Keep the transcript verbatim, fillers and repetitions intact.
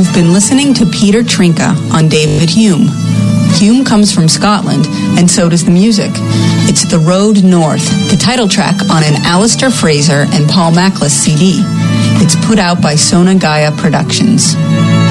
You've been listening to Peter Trinka on David Hume. Hume comes from Scotland, and so does the music. It's The Road North, the title track on an Alistair Fraser and Paul Mackless C D. It's put out by Sona Gaia Productions.